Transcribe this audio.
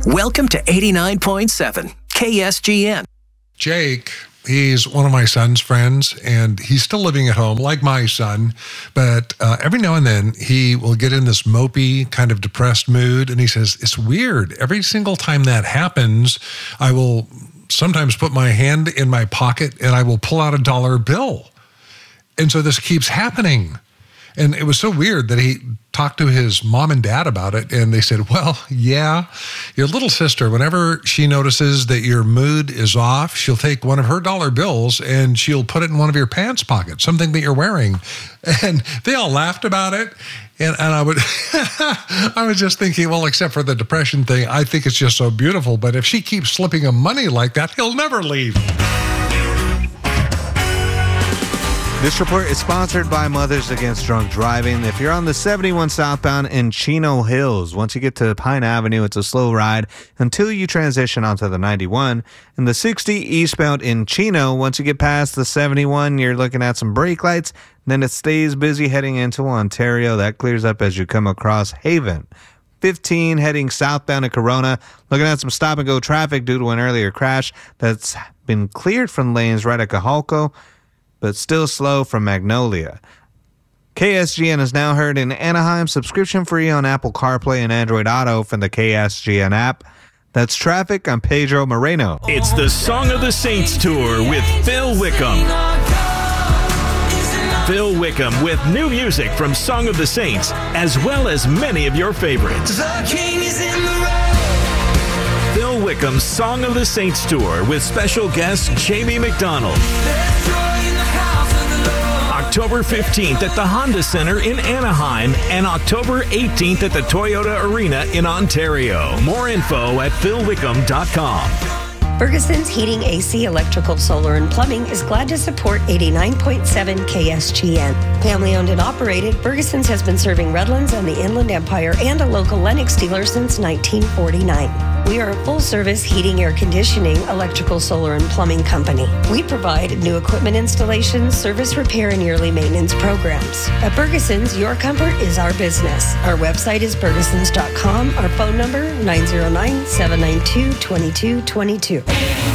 Welcome to 89.7 KSGN. Jake, he's one of my son's friends, and he's still living at home, like my son. But every now and then, he will get in this mopey, kind of depressed mood, and he says, it's weird. Every single time that happens, I will sometimes put my hand in my pocket, and I will pull out a dollar bill. And so this keeps happening. And it was so weird that he talked to his mom and dad about it, and they said, well, yeah, your little sister, whenever she notices that your mood is off, she'll take one of her dollar bills and she'll put it in one of your pants pockets, something that you're wearing. And they all laughed about it. And I would, I was just thinking, well, except for the depression thing, I think it's just so beautiful. But if she keeps slipping him money like that, he'll never leave. This report is sponsored by Mothers Against Drunk Driving. If you're on the 71 southbound in Chino Hills, once you get to Pine Avenue, it's a slow ride until you transition onto the 91. And the 60 eastbound in Chino, once you get past the 71, you're looking at some brake lights. Then it stays busy heading into Ontario. That clears up as you come across Haven. 15 heading southbound to Corona, looking at some stop-and-go traffic due to an earlier crash that's been cleared from lanes right at Cajalco, but still slow from Magnolia. KSGN is now heard in Anaheim, subscription free on Apple CarPlay and Android Auto from the KSGN app. That's traffic. I'm Pedro Moreno. It's the Song of the Saints Tour with Phil Wickham. Phil Wickham with new music from Song of the Saints, as well as many of your favorites. The King is in the road. Phil Wickham's Song of the Saints Tour with special guest Jamie McDonald. October 15th at the Honda Center in Anaheim and October 18th at the Toyota Arena in Ontario. More info at philwickham.com. Ferguson's Heating, AC, Electrical, Solar, and Plumbing is glad to support 89.7 KSGN. Family owned and operated, Ferguson's has been serving Redlands and the Inland Empire and a local Lennox dealer since 1949. We are a full-service heating, air conditioning, electrical, solar, and plumbing company. We provide new equipment installations, service repair, and yearly maintenance programs. At Ferguson's, your comfort is our business. Our website is fergusons.com. Our phone number, 909-792-2222.